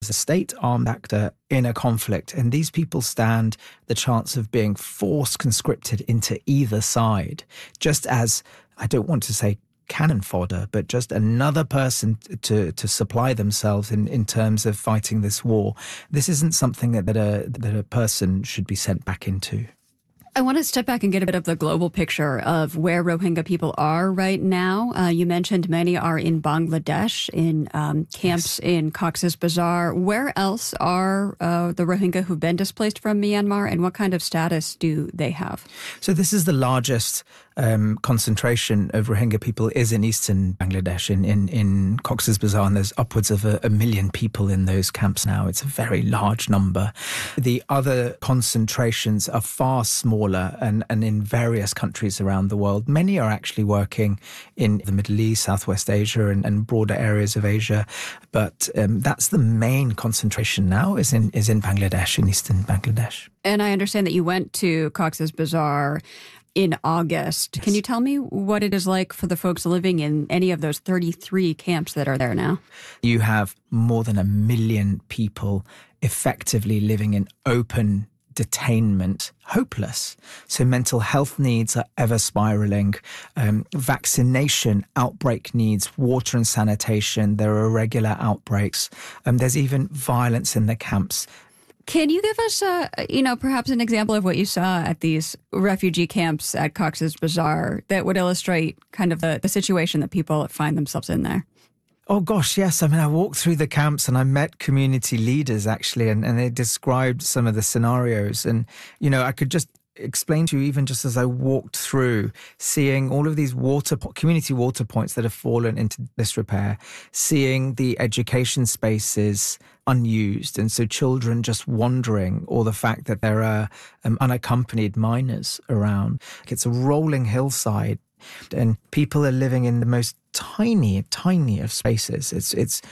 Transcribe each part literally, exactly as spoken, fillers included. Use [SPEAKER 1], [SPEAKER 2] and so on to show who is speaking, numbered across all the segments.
[SPEAKER 1] a state armed actor in a conflict. And these people stand the chance of being force conscripted into either side, just as, I don't want to say cannon fodder, but just another person to to supply themselves in, in terms of fighting this war. This isn't something that, that, a, that a person should be sent back into.
[SPEAKER 2] I want to step back and get a bit of the global picture of where Rohingya people are right now. Uh, you mentioned many are in Bangladesh, in um, camps yes. in Cox's Bazar. Where else are uh, the Rohingya who've been displaced from Myanmar, and what kind of status do they have?
[SPEAKER 1] So this is the largest um, concentration of Rohingya people is in eastern Bangladesh, in, in, in Cox's Bazar, and there's upwards of a, a million people in those camps now. It's a very large number. The other concentrations are far smaller and, and in various countries around the world. Many are actually working in the Middle East, Southwest Asia and, and broader areas of Asia. But um, that's the main concentration now is in, is in Bangladesh, in eastern Bangladesh.
[SPEAKER 2] And I understand that you went to Cox's Bazar in August. Yes. Can you tell me what it is like for the folks living in any of those thirty-three camps that are there now?
[SPEAKER 1] You have more than a million people effectively living in open detainment, hopeless. So mental health needs are ever spiraling. Um, vaccination outbreak needs, water and sanitation. There are irregular outbreaks. Um, there's even violence in the camps.
[SPEAKER 2] Can you give us, a, you know, perhaps an example of what you saw at these refugee camps at Cox's Bazar that would illustrate kind of the, the situation that people find themselves in there?
[SPEAKER 1] Oh, gosh, yes. I mean, I walked through the camps and I met community leaders, actually, and, and they described some of the scenarios. And, you know, I could just explain to you, even just as I walked through, seeing all of these water community water points that have fallen into disrepair, seeing the education spaces unused, and so children just wandering, or the fact that there are um, unaccompanied minors around. It's a rolling hillside, and people are living in the most tiny, tiny of spaces. It's it's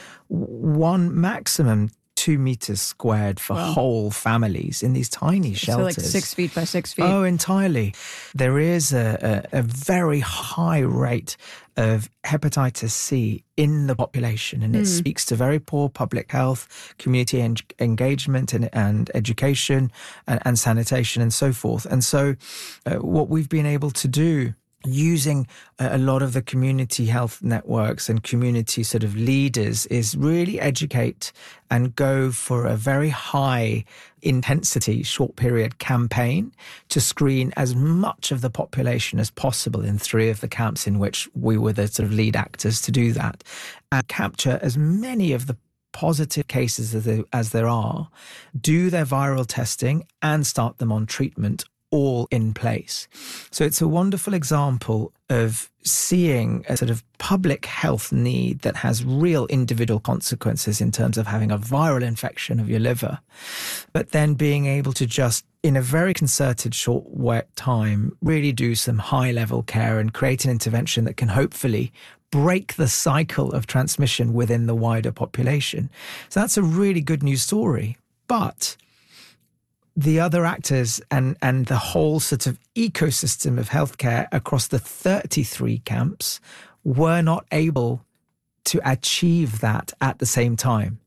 [SPEAKER 1] one maximum two meters squared for wow. whole families in these tiny shelters.
[SPEAKER 2] So like six feet by six feet?
[SPEAKER 1] Oh, entirely. There is a, a, a very high rate of hepatitis C in the population, and it mm. speaks to very poor public health, community en- engagement and, and education and, and sanitation and so forth. And so uh, what we've been able to do, using a lot of the community health networks and community sort of leaders, is really educate and go for a very high intensity, short period campaign to screen as much of the population as possible in three of the camps in which we were the sort of lead actors to do that, and capture as many of the positive cases as there, as there are, do their viral testing and start them on treatment, all in place. So it's a wonderful example of seeing a sort of public health need that has real individual consequences in terms of having a viral infection of your liver, but then being able to just, in a very concerted short wet time, really do some high-level care and create an intervention that can hopefully break the cycle of transmission within the wider population. So that's a really good news story. But the other actors and, and the whole sort of ecosystem of healthcare across the thirty-three camps were not able to achieve that at the same time.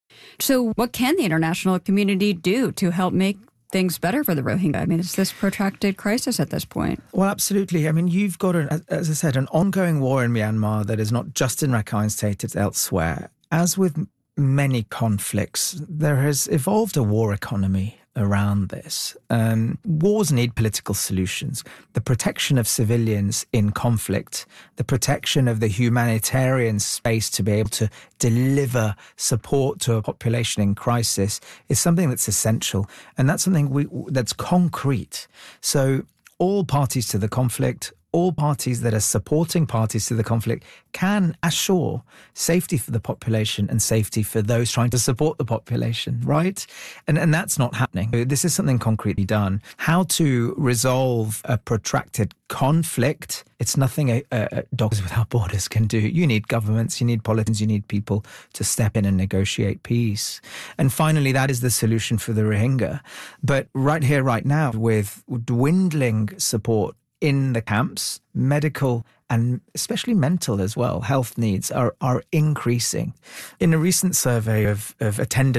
[SPEAKER 2] So what can the international community do to help make things better for the Rohingya? I mean, it's this protracted crisis at this point.
[SPEAKER 1] Well, absolutely. I mean, you've got, an, as I said, an ongoing war in Myanmar that is not just in Rakhine State, it's elsewhere. As with many conflicts, there has evolved a war economy around this. Um, wars need political solutions. The protection of civilians in conflict, the protection of the humanitarian space to be able to deliver support to a population in crisis is something that's essential. And that's something we, that's concrete. So all parties to the conflict, all parties that are supporting parties to the conflict can assure safety for the population and safety for those trying to support the population, right? And and that's not happening. This is something concretely done. How to resolve a protracted conflict, it's nothing a, a Doctors Without Borders can do. You need governments, you need politicians, you need people to step in and negotiate peace. And finally, that is the solution for the Rohingya. But right here, right now, with dwindling support in the camps, medical and especially mental as well, health needs are, are increasing. In a recent survey of, of attendance